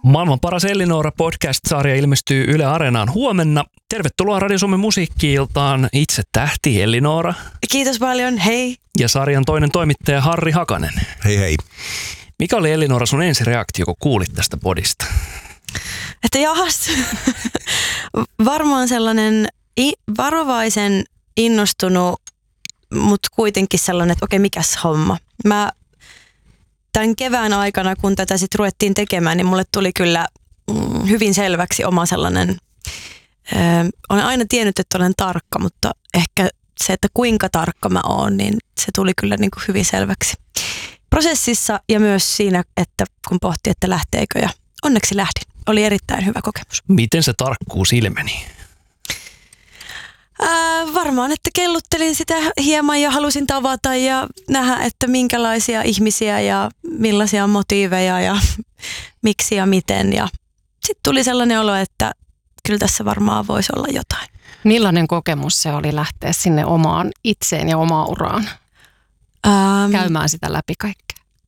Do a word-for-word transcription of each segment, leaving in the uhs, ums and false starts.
Maailman paras Ellinora podcast-sarja ilmestyy Yle Areenaan huomenna. Tervetuloa Radio Suomen musiikki-iltaan itse tähti Ellinora. Kiitos paljon, hei. Ja sarjan toinen toimittaja Harri Hakanen. Hei hei. Mikä oli Ellinora sun ensireaktio, kun kuulit tästä podista? Että jahas. Varmaan sellainen i- varovaisen innostunut, mutta kuitenkin sellainen, että okei, mikäs homma. Mä tämän kevään aikana, kun tätä sitten ruvettiin tekemään, niin mulle tuli kyllä mm, hyvin selväksi oma sellainen, ö, olen aina tiennyt, että olen tarkka, mutta ehkä se, että kuinka tarkka mä oon, niin se tuli kyllä niin kuin hyvin selväksi prosessissa ja myös siinä, että kun pohti, että lähteekö, ja onneksi lähdin. Oli erittäin hyvä kokemus. Miten se tarkkuus ilmeni? Ää, varmaan, että kelluttelin sitä hieman ja halusin tavata ja nähdä, että minkälaisia ihmisiä ja millaisia motiiveja ja miksi ja miten. Ja sitten tuli sellainen olo, että kyllä tässä varmaan voisi olla jotain. Millainen kokemus se oli lähteä sinne omaan itseen ja omaan uraan? Ähm, Käymään sitä läpi kaikkea.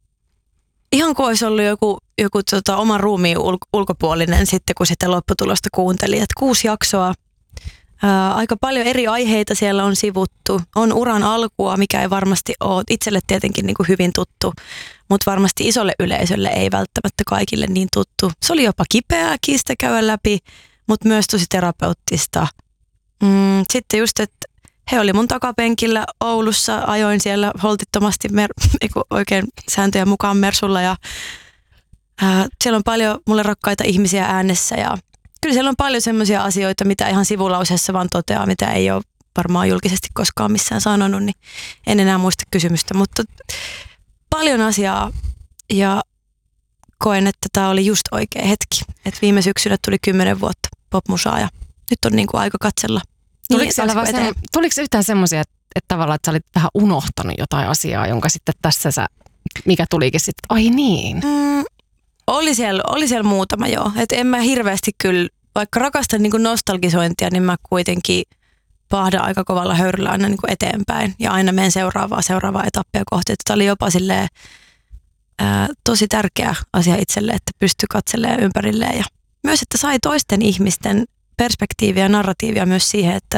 Ihan kuin olisi ollut joku, joku tota, oman ruumiin ulko- ulkopuolinen sitten, kun sitä lopputulosta kuuntelin. Että kuusi jaksoa. Ää, aika paljon eri aiheita siellä on sivuttu. On uran alkua, mikä ei varmasti ole itselle tietenkin niin kuin hyvin tuttu, mutta varmasti isolle yleisölle ei välttämättä kaikille niin tuttu. Se oli jopa kipeääkin sitä käydä läpi, mutta myös tosi terapeuttista. Mm, sitten just, että he oli mun takapenkillä Oulussa, ajoin siellä holtittomasti mer- oikein sääntöjen mukaan Mersulla ja ää, siellä on paljon mulle rakkaita ihmisiä äänessä ja kyllä siellä on paljon semmoisia asioita, mitä ihan sivulauseessa vaan toteaa, mitä ei ole varmaan julkisesti koskaan missään sanonut, niin en enää muista kysymystä, mutta paljon asiaa ja koen, että tämä oli just oikea hetki. Et viime syksynä tuli kymmenen vuotta popmusaa ja nyt on niinku aika katsella. Tuliko, niin, se, tuliko yhtään semmoisia, että, että tavallaan että sä olit vähän unohtanut jotain asiaa, jonka sitten tässä sä, mikä tulikin sitten, ai niin? Mm, oli, siellä, oli siellä muutama joo, että en mä hirveästi kyllä, vaikka rakastan niin kuin nostalgisointia, niin mä kuitenkin pahdan aika kovalla höyryllä aina niin kuin eteenpäin ja aina menen seuraavaa, seuraavaa etappia kohti. Että tämä oli jopa silleen, ää, tosi tärkeä asia itselle, että pystyi katselemaan ympärilleen ja myös, että sai toisten ihmisten perspektiiviä ja narratiivia myös siihen, että,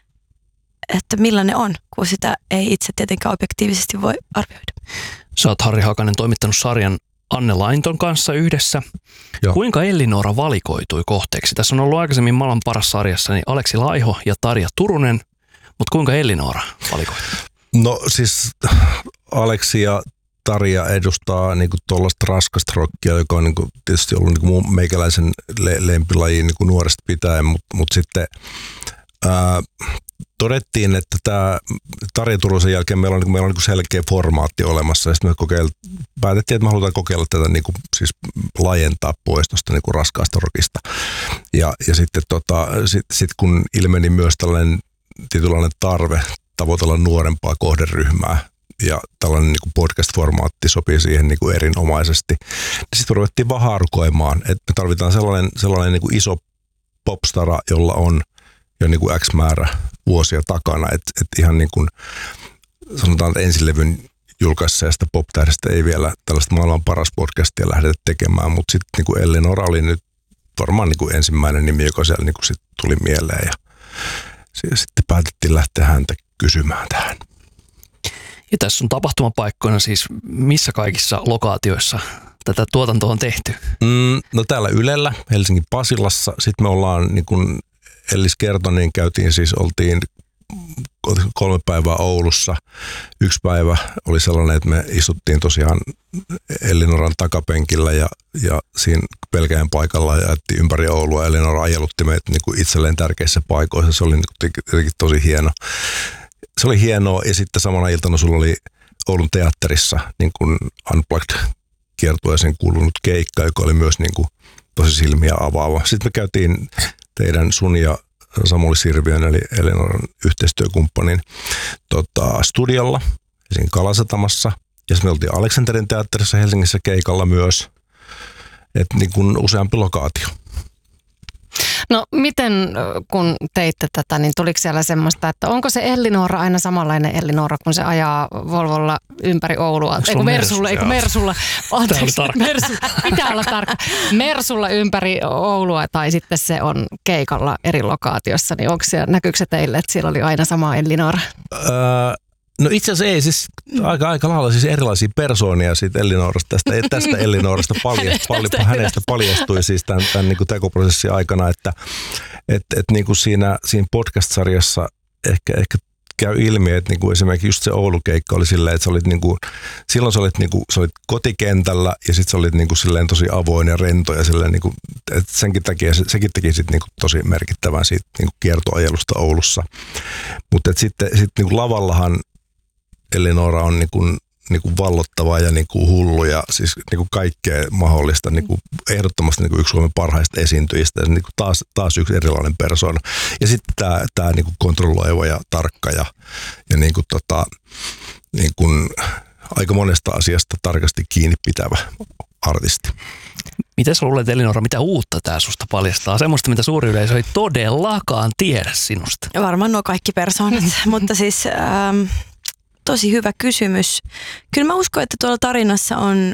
että millainen on, kun sitä ei itse tietenkään objektiivisesti voi arvioida. Sä oot, Harri Hakanen, toimittanut sarjan Anne Lainton kanssa yhdessä. Joo. Kuinka Ellinora valikoitui kohteeksi? Tässä on ollut aikaisemmin Maailman paras sarjassa niin Aleksi Laiho ja Tarja Turunen, mutta kuinka Ellinora valikoitui? No siis Aleksi ja Tarja edustaa niinku tuollaista raskasta rockia, joka on niinku tietysti ollut niinku mun meikäläisen le- lempilaji niinku nuoresta pitäen, mutta mut sitten ää, todettiin, että tämä Tarja Turusen jälkeen meillä on, niinku, meillä on niinku selkeä formaatti olemassa ja sitten me kokeil, päätettiin, että me halutaan kokeilla tätä niinku, siis laajentaa pois tuosta niinku raskaasta rockista. Ja, ja sitten tota, sit, sit kun ilmeni myös tällainen tietynlainen tarve tavoitella nuorempaa kohderyhmää, ja tällainen niin kuin podcast-formaatti sopii siihen niin kuin erinomaisesti. Sitten ruvettiin vaan haarukoimaan, että me tarvitaan sellainen, sellainen niin kuin iso popstara, jolla on jo niin kuin X määrä vuosia takana. Että et ihan niin kuin sanotaan, että ensilevyn julkaisseesta pop-tähdestä ei vielä tällaista maailman paras podcastia lähdetä tekemään, mutta sitten niin kuin Ellinora oli nyt varmaan niin kuin ensimmäinen nimi, joka siellä niin kuin sit tuli mieleen ja sitten päätettiin lähteä häntä kysymään tähän. Ja tässä on tapahtumapaikkoina siis missä kaikissa lokaatioissa tätä tuotantoa on tehty? Mm, no täällä Ylellä, Helsingin Pasilassa. Sitten me ollaan, niin kuin Ellis kertoi, niin käytiin siis, oltiin kolme päivää Oulussa. Yksi päivä oli sellainen, että me istuttiin tosiaan Ellinoran takapenkillä ja, ja siinä pelkään paikalla ja jättiin ympäri Oulua. Ellinora ajelutti meitä niin kuin itselleen tärkeissä paikoissa. Se oli niin kuin tosi hieno. Se oli hienoa ja sitten samana iltana sulla oli Oulun teatterissa niin kuin Unplugged-kiertueeseen kuulunut keikka, joka oli myös niin kuin tosi silmiä avaava. Sitten me käytiin teidän sun ja Samuli Sirviön eli Ellinoran yhteistyökumppanin tota, studiolla Helsingin Kalasatamassa. Ja sitten me oltiin Aleksanterin teatterissa Helsingissä keikalla myös. Että niin kuin useampi lokaatio. No miten kun teitte tätä, niin tuliko siellä semmoista, että onko se Ellinora aina samanlainen Ellinora, kun se ajaa Volvolla ympäri Oulua? Eikö Mersulla, eikö Mersulla, anteeksi, Mersulla, pitää olla tarkka, Mersulla ympäri Oulua tai sitten se on keikalla eri lokaatiossa, niin onko se, näkyykö se teille, että siellä oli aina sama Ellinora? Öö, no itse asiassa ei, siis aika, aika lailla siis erilaisia persoonia siitä Ellinorasta, tästä, tästä Ellinorasta paljastui, hänestä, hänestä paljastui siis tämän, tämän niin kuin tekoprosessin aikana, että et, et niin kuin siinä, siinä podcast-sarjassa ehkä, ehkä käy ilmi, että niin kuin esimerkiksi just se Oulu-keikka oli silleen, että sä olit niin kuin, silloin sä olit, niin kuin, sä olit kotikentällä ja sitten sä olit niin kuin silleen tosi avoin ja rento ja silleen, niin kuin, että senkin takia, sekin teki sit niin kuin tosi merkittävän siitä niin kuin kiertoajelusta Oulussa. Mutta sitten sit niin kuin lavallahan Ellinora on niin kuin, niin kuin vallottava ja niin kuin hullu ja siis niin kuin kaikkea mahdollista, niin kuin ehdottomasti niin kuin yksi Suomen parhaista esiintyjistä, niin kuin taas, taas yksi erilainen persoona. Ja sitten tämä, tämä niin kuin kontrolloiva ja tarkka ja, ja niin kuin tota, niin kuin aika monesta asiasta tarkasti kiinni pitävä artisti. Miten sä luulet, Ellinora, mitä uutta tää susta paljastaa? Semmoista, mitä suuri yleisö ei todellakaan tiedä sinusta. Varmaan nuo kaikki persoonat, mutta siis ähm, tosi hyvä kysymys. Kyllä mä uskon, että tuolla tarinassa on,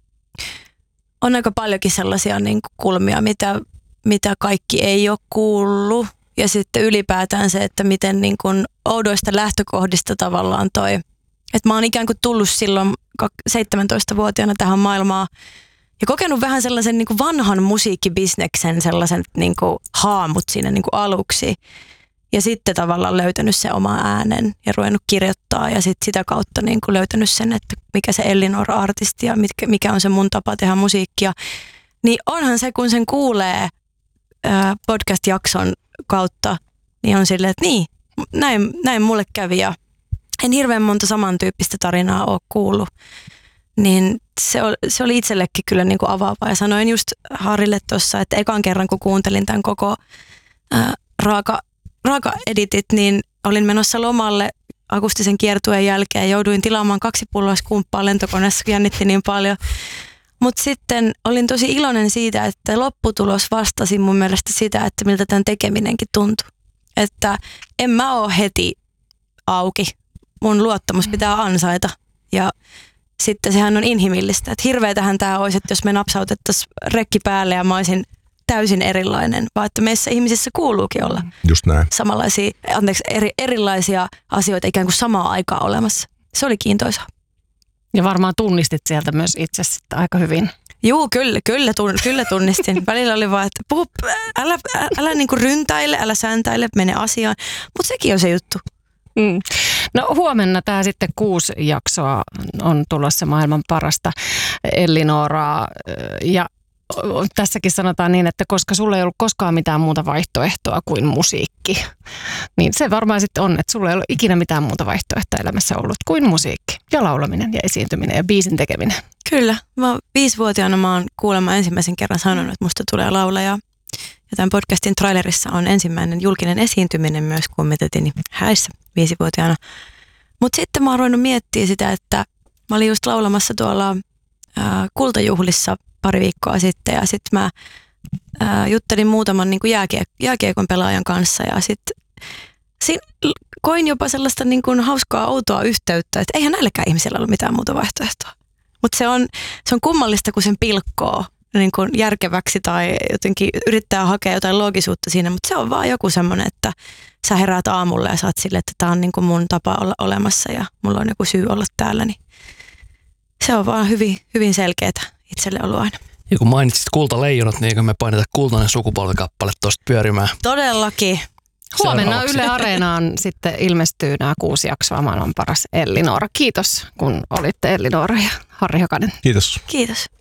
on aika paljonkin sellaisia niin kuin kulmia, mitä, mitä kaikki ei ole kuullut. Ja sitten ylipäätään se, että miten niin kuin oudoista lähtökohdista tavallaan toi. Että mä oon ikään kuin tullut silloin seitsemäntoistavuotiaana tähän maailmaan ja kokenut vähän sellaisen niin kuin vanhan musiikkibisneksen, sellaisen niin kuin haamut siinä niin kuin aluksi. Ja sitten tavallaan löytänyt se oma äänen ja ruvennut kirjoittaa ja sitten sitä kautta niin kuin löytänyt sen, että mikä se Ellinora-artisti ja mikä on se mun tapa tehdä musiikkia. Niin onhan se, kun sen kuulee ää, podcast-jakson kautta, niin on silleen, että niin, näin, näin mulle kävi ja en hirveän monta samantyyppistä tarinaa ole kuullut. Niin se oli, se oli itsellekin kyllä niin kuin avaava ja sanoin just Harrille tuossa, että ekan kerran kun kuuntelin tämän koko ää, raaka Raaka-editit, niin olin menossa lomalle akustisen kiertueen jälkeen. Jouduin tilaamaan kaksi pulloa skumppaa lentokoneessa, jännitti niin paljon. Mutta sitten olin tosi iloinen siitä, että lopputulos vastasi mun mielestä sitä, että miltä tämän tekeminenkin tuntui. Että en mä ole heti auki. Mun luottamus pitää ansaita. Ja sitten sehän on inhimillistä. Että hirveetähän tämä olisi, että jos me napsautettaisiin rekki päälle ja mä olisin täysin erilainen, vaan että meissä ihmisissä kuuluukin olla just näin. Samanlaisia, anteeksi, eri, erilaisia asioita ikään kuin samaa aikaa olemassa. Se oli kiintoisaa. Ja varmaan tunnistit sieltä myös itse sitten aika hyvin. Juu, kyllä, kyllä, tun, kyllä tunnistin. Välillä oli vaan, että puhu, älä, älä, älä niin kuin ryntäile, älä säntäile, mene asiaan. Mutta sekin on se juttu. Mm. No huomenna tämä sitten kuusi jaksoa on tulossa maailman parasta Ellinoraa ja tässäkin sanotaan niin, että koska sulla ei ollut koskaan mitään muuta vaihtoehtoa kuin musiikki, niin se varmaan sitten on, että sulla ei ollut ikinä mitään muuta vaihtoehtoa elämässä ollut kuin musiikki ja laulaminen ja esiintyminen ja biisin tekeminen. Kyllä. Mä viisivuotiaana mä oon kuulemma ensimmäisen kerran sanonut, että musta tulee laulaja. Ja tämän podcastin trailerissa on ensimmäinen julkinen esiintyminen myös, kun me tetini häissä viisivuotiaana. Mutta sitten mä oon ruvennut miettiä sitä, että mä olin just laulamassa tuolla ää, kultajuhlissa pari viikkoa sitten ja sitten mä ää, juttelin muutaman niin kuin jääkiek- jääkiekon pelaajan kanssa ja sitten koin jopa sellaista niin kuin hauskaa outoa yhteyttä, että eihän näilläkään ihmisillä ollut mitään muuta vaihtoehtoa. Mutta se on, se on kummallista, kun sen pilkkoo niin kuin järkeväksi tai jotenkin yrittää hakea jotain loogisuutta siinä, mutta se on vaan joku semmoinen, että sä heräät aamulla ja sä oot silleen, että tää on niin kuin mun tapa olla olemassa ja mulla on joku syy olla täällä, niin se on vaan hyvin, hyvin selkeätä itselle ollut aina. Ja kun mainitsit kultaleijonat, niin eikö me paineta kultainen sukupolvikappale tuosta pyörimään? Todellakin. Huomenna Yle Areenaan sitten ilmestyy nämä kuusi jaksoa maailman paras Ellinora. Kiitos, kun olitte Ellinora ja Harri Hakanen. Kiitos. Kiitos.